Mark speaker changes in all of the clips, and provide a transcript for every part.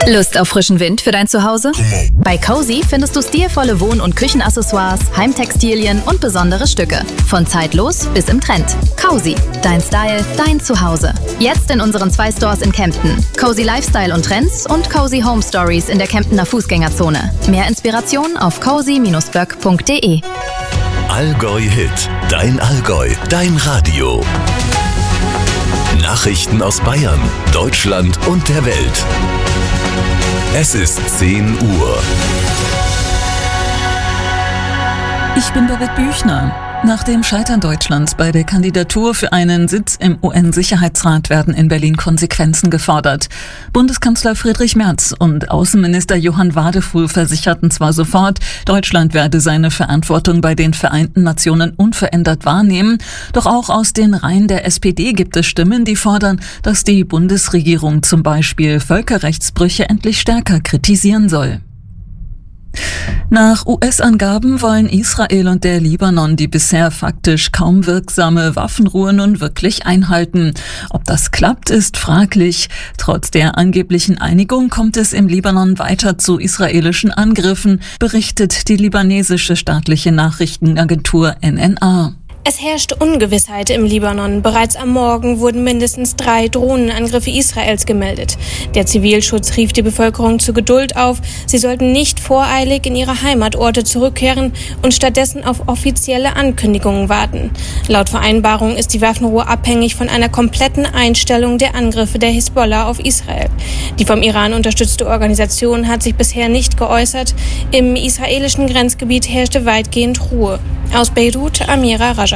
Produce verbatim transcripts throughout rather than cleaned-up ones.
Speaker 1: Lust auf frischen Wind für dein Zuhause? Bei Cozy findest du stilvolle Wohn- und Küchenaccessoires, Heimtextilien und besondere Stücke. Von zeitlos bis im Trend. Cozy. Dein Style, dein Zuhause. Jetzt in unseren zwei Stores in Kempten. Cozy Lifestyle und Trends und Cozy Home Stories in der Kemptener Fußgängerzone. Mehr Inspiration auf cozy Bindestrich böck Punkt de.
Speaker 2: Allgäu Hit. Dein Allgäu. Dein Radio. Nachrichten aus Bayern, Deutschland und der Welt. Es ist zehn Uhr.
Speaker 3: Ich bin Dorit Büchner. Nach dem Scheitern Deutschlands bei der Kandidatur für einen Sitz im U N-Sicherheitsrat werden in Berlin Konsequenzen gefordert. Bundeskanzler Friedrich Merz und Außenminister Johann Wadefuhl versicherten zwar sofort, Deutschland werde seine Verantwortung bei den Vereinten Nationen unverändert wahrnehmen, doch auch aus den Reihen der S P D gibt es Stimmen, die fordern, dass die Bundesregierung zum Beispiel Völkerrechtsbrüche endlich stärker kritisieren soll. Nach U S-Angaben wollen Israel und der Libanon die bisher faktisch kaum wirksame Waffenruhe nun wirklich einhalten. Ob das klappt, ist fraglich. Trotz der angeblichen Einigung kommt es im Libanon weiter zu israelischen Angriffen, berichtet die libanesische staatliche Nachrichtenagentur N N A.
Speaker 4: Es herrscht Ungewissheit im Libanon. Bereits am Morgen wurden mindestens drei Drohnenangriffe Israels gemeldet. Der Zivilschutz rief die Bevölkerung zur Geduld auf. Sie sollten nicht voreilig in ihre Heimatorte zurückkehren und stattdessen auf offizielle Ankündigungen warten. Laut Vereinbarung ist die Waffenruhe abhängig von einer kompletten Einstellung der Angriffe der Hisbollah auf Israel. Die vom Iran unterstützte Organisation hat sich bisher nicht geäußert. Im israelischen Grenzgebiet herrschte weitgehend Ruhe. Aus Beirut, Amira Rajab.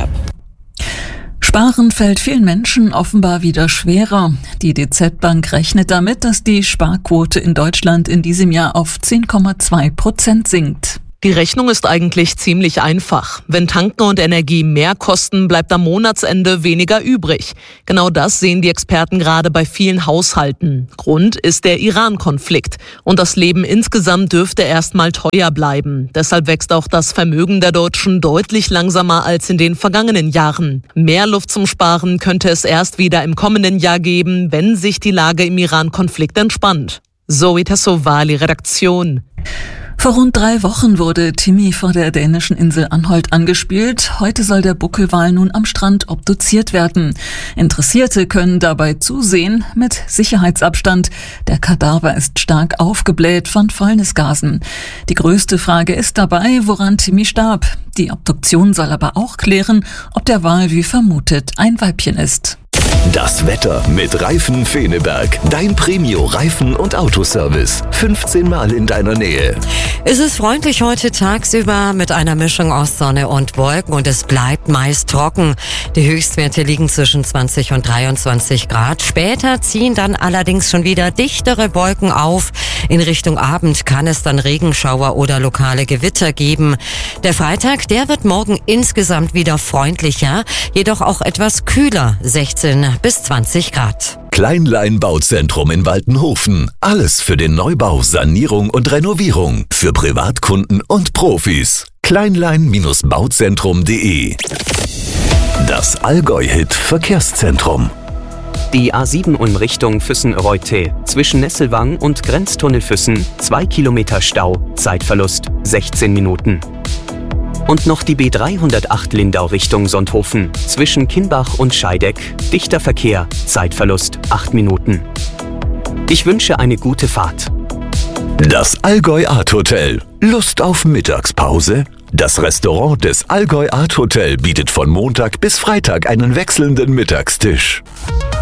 Speaker 3: Sparen fällt vielen Menschen offenbar wieder schwerer. Die D Z Bank rechnet damit, dass die Sparquote in Deutschland in diesem Jahr auf zehn Komma zwei Prozent sinkt.
Speaker 5: Die Rechnung ist eigentlich ziemlich einfach. Wenn Tanken und Energie mehr kosten, bleibt am Monatsende weniger übrig. Genau das sehen die Experten gerade bei vielen Haushalten. Grund ist der Iran-Konflikt. Und das Leben insgesamt dürfte erstmal teuer bleiben. Deshalb wächst auch das Vermögen der Deutschen deutlich langsamer als in den vergangenen Jahren. Mehr Luft zum Sparen könnte es erst wieder im kommenden Jahr geben, wenn sich die Lage im Iran-Konflikt entspannt. Zoe Tassovali, Redaktion.
Speaker 3: Vor rund drei Wochen wurde Timmy vor der dänischen Insel Anholt angespült. Heute soll der Buckelwal nun am Strand obduziert werden. Interessierte können dabei zusehen, mit Sicherheitsabstand. Der Kadaver ist stark aufgebläht von Fäulnisgasen. Die größte Frage ist dabei, woran Timmy starb. Die Obduktion soll aber auch klären, ob der Wal wie vermutet ein Weibchen ist.
Speaker 2: Das Wetter mit Reifen Feneberg. Dein Premio-Reifen- und Autoservice. fünfzehn Mal in deiner Nähe.
Speaker 6: Es ist freundlich heute tagsüber mit einer Mischung aus Sonne und Wolken und es bleibt meist trocken. Die Höchstwerte liegen zwischen zwanzig und dreiundzwanzig Grad. Später ziehen dann allerdings schon wieder dichtere Wolken auf. In Richtung Abend kann es dann Regenschauer oder lokale Gewitter geben. Der Freitag, der wird morgen insgesamt wieder freundlicher, jedoch auch etwas kühler. sechzehn bis zwanzig Grad.
Speaker 2: Kleinlein Bauzentrum in Waltenhofen. Alles für den Neubau, Sanierung und Renovierung. Für Privatkunden und Profis. kleinlein Bauzentrum punkt de. Das Allgäu-Hit Verkehrszentrum.
Speaker 7: Die A sieben in Richtung Füssen-Reute. Zwischen Nesselwang und Grenztunnel Füssen. Zwei Kilometer Stau. Zeitverlust sechzehn Minuten. Und noch die B dreihundertacht Lindau Richtung Sonthofen. Zwischen Kimbach und Scheideck. Dichter Verkehr. Zeitverlust acht Minuten. Ich wünsche eine gute Fahrt.
Speaker 2: Das Allgäu Art Hotel. Lust auf Mittagspause? Das Restaurant des Allgäu Art Hotel bietet von Montag bis Freitag einen wechselnden Mittagstisch.